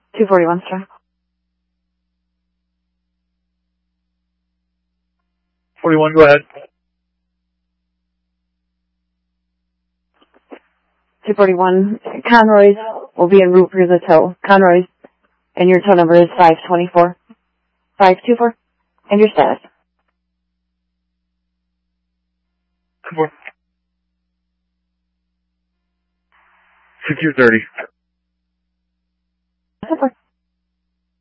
241, sir. 41, go ahead. 241, Conroy's will be en route for the tow. Conroy's, and your tow number is 524. 524, and your status. 5230. Super.